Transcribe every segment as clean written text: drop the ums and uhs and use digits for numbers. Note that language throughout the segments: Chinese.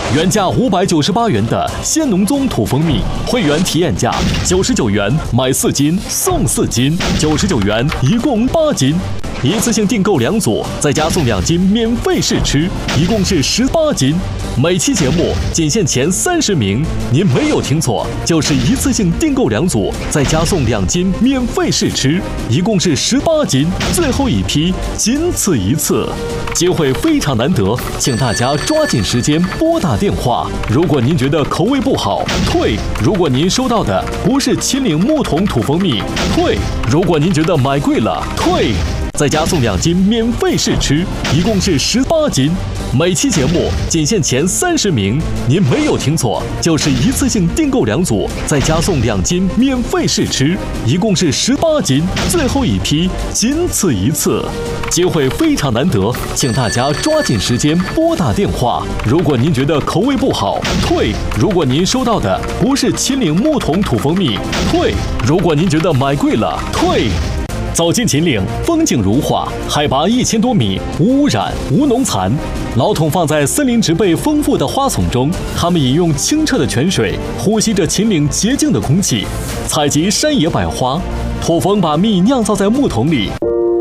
原价598元的鲜农宗土蜂蜜，会员体验价99元买4斤送4斤，99元一共8斤。一次性订购2组，再加送2斤免费试吃，一共是18斤。每期节目仅限前30名，您没有听错，就是一次性订购2组，再加送2斤免费试吃，一共是18斤。最后一批，仅此一次，机会非常难得，请大家抓紧时间拨打电话。如果您觉得口味不好，退；如果您收到的不是秦岭木桶土蜂蜜，退；如果您觉得买贵了，退。再加送2斤免费试吃，一共是18斤。每期节目仅限前30名，您没有听错，就是一次性订购2组，再加送2斤免费试吃，一共是18斤。最后一批，仅此一次，机会非常难得，请大家抓紧时间拨打电话。如果您觉得口味不好，退；如果您收到的不是秦岭木桶土蜂蜜，退；如果您觉得买贵了，退。走进秦岭，风景如画，海拔1000多米，无污染，无农残。老桶放在森林植被丰富的花丛中，它们饮用清澈的泉水，呼吸着秦岭洁净的空气，采集山野百花。土蜂把蜜酿造在木桶里，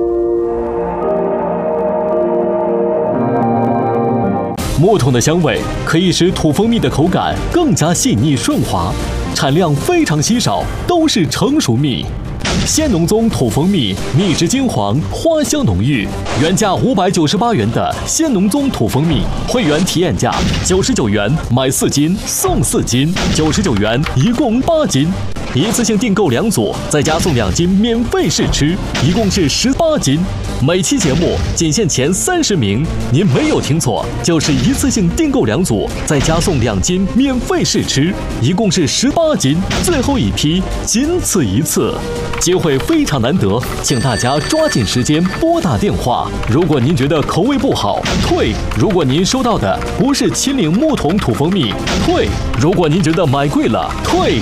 木桶的香味可以使土蜂蜜的口感更加细腻顺滑，产量非常稀少，都是成熟蜜。鲜农宗土蜂蜜，蜜质金黄，花香浓郁。原价598元的鲜农宗土蜂蜜，会员体验价99元买4斤送4斤，99元一共8斤。一次性订购2组，再加送2斤免费试吃，一共是18斤。每期节目仅限前30名，您没有听错，就是一次性订购2组，再加送2斤免费试吃，一共是18斤。最后一批，仅此一次，机会非常难得，请大家抓紧时间拨打电话。如果您觉得口味不好，退；如果您收到的不是秦岭木桶土蜂蜜，退；如果您觉得买贵了，退。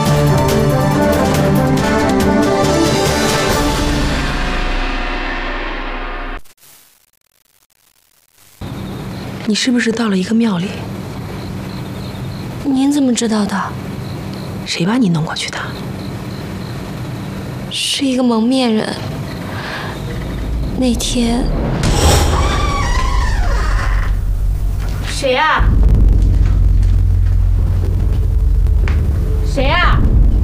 你是不是到了一个庙里？ 您怎么知道的？ 谁把你弄过去的？ 是一个蒙面人。那天，谁呀？谁呀？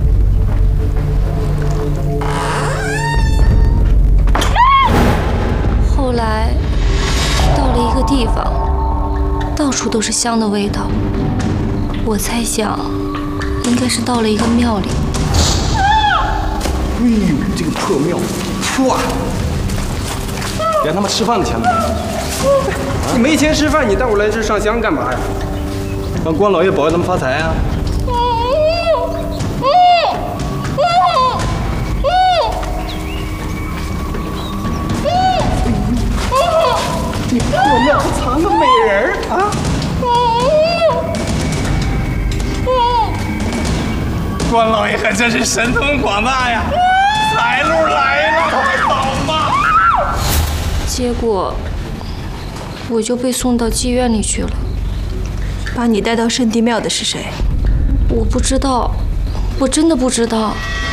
后来到了一个地方，到处都是香的味道。我猜想，应该是到了一个庙里。 哎呦，这个破庙，唰！连他妈吃饭的钱都没有。你没钱吃饭，你带我来这上香干嘛呀？让关老爷保佑咱们发财啊！你破庙还藏个美人啊！关老爷可真是神通广大呀！财路来了，快跑吧！ 结果我就被送到妓院里去了。 把你带到圣地庙的是谁？ 我不知道，我真的不知道。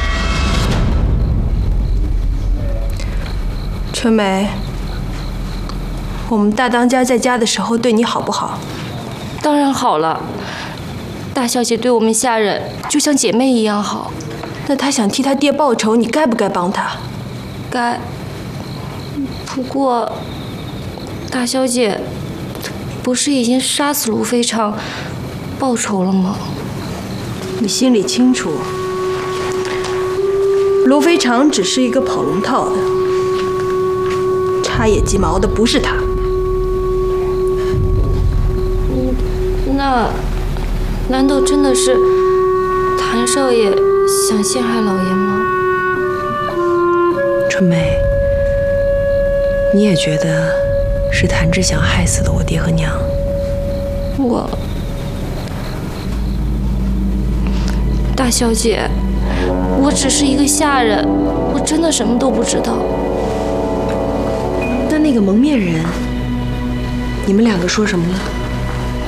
春梅，我们大当家在家的时候对你好不好？ 当然好了，大小姐对我们下人就像姐妹一样好。 那她想替她爹报仇，你该不该帮她？ 该。不过，大小姐不是已经杀死卢非常报仇了吗？ 你心里清楚，卢非常只是一个跑龙套的，插野鸡毛的不是他。 那难道真的是谭少爷想陷害老爷吗？ 春梅，你也觉得是谭志祥害死的我爹和娘？ 大小姐，我只是一个下人，我真的什么都不知道。 那个蒙面人，你们两个说什么了？